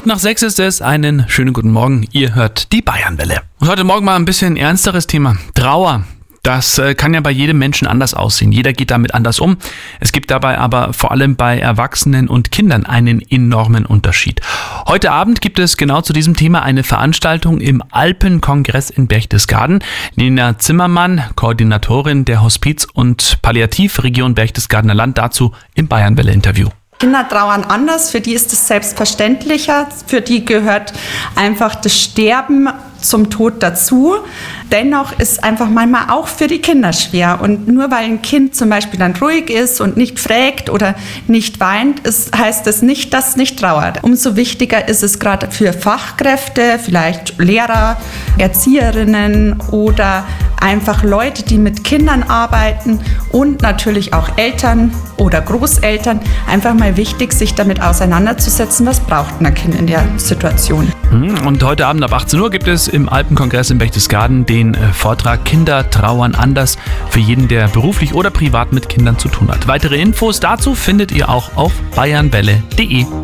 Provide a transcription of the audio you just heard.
5:08 ist es. Einen schönen guten Morgen. Ihr hört die Bayernwelle. Und heute Morgen mal ein bisschen ernsteres Thema. Trauer. Das kann ja bei jedem Menschen anders aussehen. Jeder geht damit anders um. Es gibt dabei aber vor allem bei Erwachsenen und Kindern einen enormen Unterschied. Heute Abend gibt es genau zu diesem Thema eine Veranstaltung im Alpenkongress in Berchtesgaden. Nina Zimmermann, Koordinatorin der Hospiz- und Palliativregion Berchtesgadener Land, dazu im Bayernwelle-Interview. Kinder trauern anders, für die ist es selbstverständlicher, für die gehört einfach das Sterben zum Tod dazu. Dennoch ist einfach manchmal auch für die Kinder schwer. Und nur weil ein Kind zum Beispiel dann ruhig ist und nicht frägt oder nicht weint, heißt das nicht, dass es nicht trauert. Umso wichtiger ist es gerade für Fachkräfte, vielleicht Lehrer, Erzieherinnen oder einfach Leute, die mit Kindern arbeiten und natürlich auch Eltern oder Großeltern, einfach mal wichtig, sich damit auseinanderzusetzen, was braucht ein Kind in der Situation. Und heute Abend ab 18 Uhr gibt es im Alpenkongress in Berchtesgaden den Vortrag Kinder trauern anders für jeden, der beruflich oder privat mit Kindern zu tun hat. Weitere Infos dazu findet ihr auch auf bayernwelle.de.